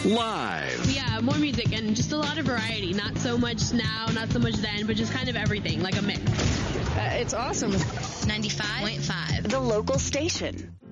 Live. Yeah, more music and just a lot of variety. Not so much now, not so much then, but just kind of everything, like a mix. It's awesome. 95.5. The local station.